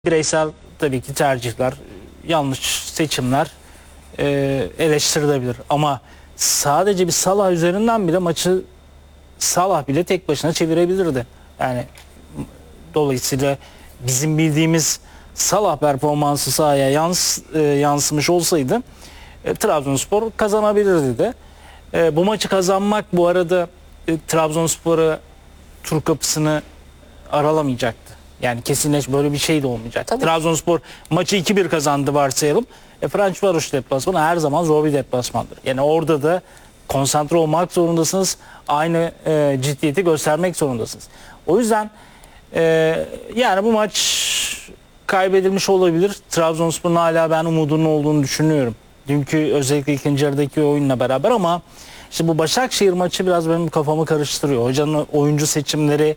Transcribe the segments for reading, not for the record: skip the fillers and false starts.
Bireysel tabii ki tercihler, yanlış seçimler eleştirilebilir. Ama sadece bir Salah üzerinden bile maçı Salah bile tek başına çevirebilirdi. Yani dolayısıyla bizim bildiğimiz Salah performansı sahaya yansımış olsaydı Trabzonspor kazanabilirdi de. Bu maçı kazanmak bu arada Trabzonspor'a tur kapısını aralamayacaktı. Yani böyle bir şey de olmayacak. Tabii. Trabzonspor maçı 2-1 kazandı varsayalım. Ferencvaroş deplasmanı her zaman zor bir deplasmandır. Yani orada da konsantre olmak zorundasınız. Aynı ciddiyeti göstermek zorundasınız. O yüzden yani bu maç kaybedilmiş olabilir. Trabzonspor'un hala ben umudunun olduğunu düşünüyorum. Dünkü özellikle ikinci yarıdaki oyunla beraber ama işte bu Başakşehir maçı biraz benim kafamı karıştırıyor. Hocanın oyuncu seçimleri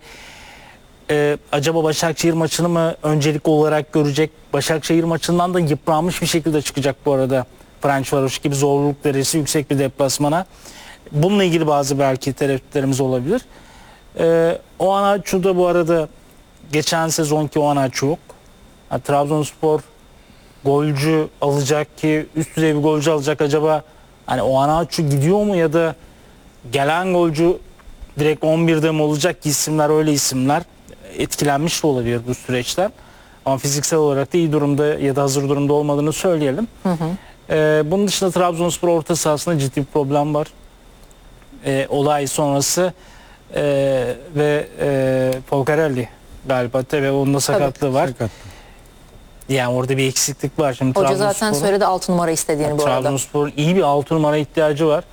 acaba Başakşehir maçını mı öncelik olarak görecek? Başakşehir maçından da yıpranmış bir şekilde çıkacak bu arada. Ferencvaroş gibi zorluk derecesi yüksek bir deplasmana. Bununla ilgili bazı belki tereddütlerimiz olabilir. Oğanaçu da bu arada geçen sezonki Oğanaçu yok. Yani Trabzonspor golcü alacak ki üst düzey bir golcü alacak acaba hani Oğanaçu gidiyor mu ya da gelen golcü direkt 11'de mi olacak ki isimler öyle isimler etkilenmiş de olabilir bu süreçten. Ama fiziksel olarak da iyi durumda ya da hazır durumda olmadığını söyleyelim. Bunun dışında Trabzonspor orta sahasında ciddi bir problem var. Olay sonrası ve Polcarelli galiba tabii onun da sakatlığı var. Yani orada bir eksiklik var. Şimdi Hoca zaten söyledi 6 numara istediğini bu arada. Trabzonspor'un iyi bir 6 numara ihtiyacı var.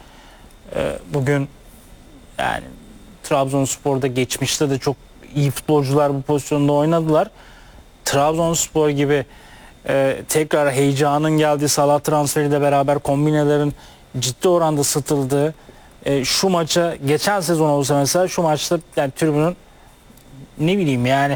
Bugün yani Trabzonspor'da geçmişte de çok iyi futbolcular bu pozisyonda oynadılar. Trabzonspor gibi tekrar heyecanın geldiği Salah transferiyle beraber kombinelerin ciddi oranda satıldığı şu maça geçen sezon olsa mesela şu maçta yani tribünün ne bileyim yani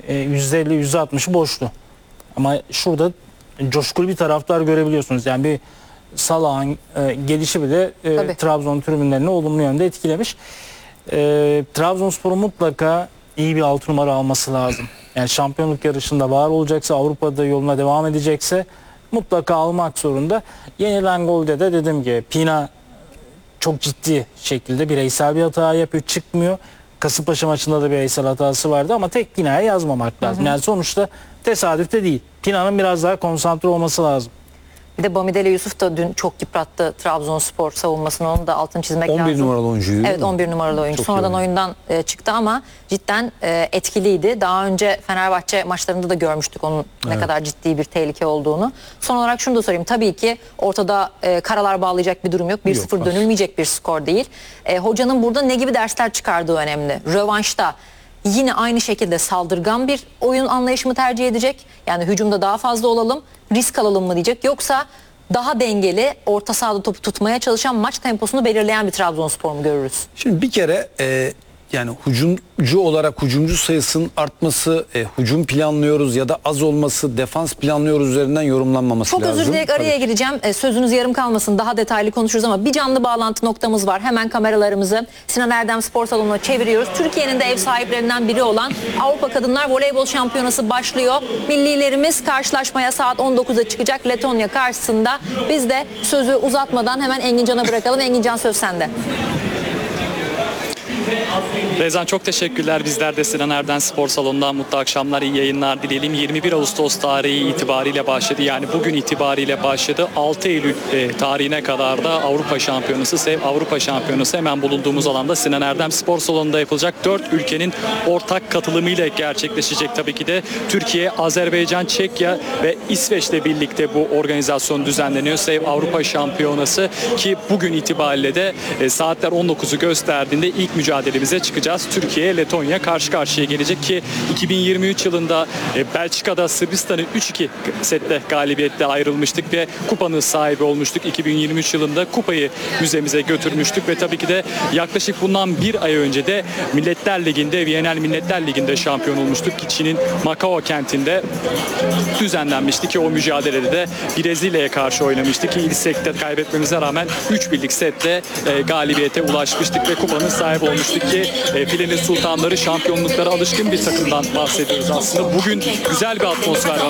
%50 %60'ı boştu. Ama şurada coşkulu bir taraftar görebiliyorsunuz. Yani bir Salah'ın gelişi bile Trabzon tribünlerini olumlu yönde etkilemiş. Trabzonspor'un mutlaka iyi bir 6 numara alması lazım. Yani şampiyonluk yarışında var olacaksa, Avrupa'da yoluna devam edecekse mutlaka almak zorunda. Yenilen golde de dedim ki Pina çok ciddi şekilde bireysel bir hata yapıyor, çıkmıyor. Kasımpaşa maçında da bireysel hatası vardı ama tek Pina'ya yazmamak lazım. Yani sonuçta tesadüf de değil. Pina'nın biraz daha konsantre olması lazım. Bir de Bamidele Yusuf da dün çok yıprattı Trabzonspor savunmasını. Onun da altını çizmek 11 lazım. 11 numaralı oyuncuydu. Evet 11 numaralı oyuncu. Çok Sonradan oyundan çıktı ama cidden etkiliydi. Daha önce Fenerbahçe maçlarında da görmüştük onun ne kadar ciddi bir tehlike olduğunu. Son olarak şunu da sorayım. Tabii ki ortada karalar bağlayacak bir durum yok. 1-0 dönülmeyecek bir skor değil. Hocanın burada ne gibi dersler çıkardığı önemli. Rövanşta yine aynı şekilde saldırgan bir oyun anlayışı mı tercih edecek? Yani hücumda daha fazla olalım, risk alalım mı diyecek? Yoksa daha dengeli, orta sahada topu tutmaya çalışan, maç temposunu belirleyen bir Trabzonspor mu görürüz? Şimdi bir kere yani hücumcu olarak hücumcu sayısının artması, hücum planlıyoruz ya da az olması, defans planlıyoruz üzerinden yorumlanmaması lazım. Çok özür dileyerek araya gireceğim. Sözünüz yarım kalmasın. Daha detaylı konuşuruz ama bir canlı bağlantı noktamız var. Hemen kameralarımızı Sinan Erdem Spor Salonu'na çeviriyoruz. Türkiye'nin de ev sahiplerinden biri olan Avrupa Kadınlar Voleybol Şampiyonası başlıyor. Millilerimiz karşılaşmaya saat 19'da çıkacak Letonya karşısında. Biz de sözü uzatmadan hemen Engin Can'a bırakalım. Engin Can, söz sende. Rezan çok teşekkürler. Bizler de Sinan Erdem Spor Salonu'ndan mutlu akşamlar, iyi yayınlar dileyelim. 21 Ağustos tarihi itibariyle başladı. Yani bugün itibariyle başladı. 6 Eylül tarihine kadar da Avrupa Şampiyonası, SEV Avrupa Şampiyonası hemen bulunduğumuz alanda Sinan Erdem Spor Salonu'nda yapılacak. 4 ülkenin ortak katılımıyla gerçekleşecek tabii ki de. Türkiye, Azerbaycan, Çekya ve İsveç'le birlikte bu organizasyon düzenleniyor. SEV Avrupa Şampiyonası ki bugün itibariyle de saatler 19'u gösterdiğinde ilk mücadelemize çıkacağız. Türkiye, Letonya karşı karşıya gelecek ki 2023 yılında Belçika'da Sırbistan'ı 3-2 sette galibiyetle ayrılmıştık ve kupanın sahibi olmuştuk. 2023 yılında kupayı müzemize götürmüştük ve tabii ki de yaklaşık bundan bir ay önce de Milletler Ligi'nde, Viyana'l Milletler Ligi'nde şampiyon olmuştuk ki Çin'in Macao kentinde düzenlenmişti ki o mücadelede de Brezilya'ya karşı oynamıştık ki ilk sette kaybetmemize rağmen 3-1'lik sette galibiyete ulaşmıştık ve kupanın sahibi olmuştuk. söylemiştik ki filenin sultanları, şampiyonluklara alışkın bir takımdan bahsediyoruz aslında. Bugün güzel bir atmosfer var.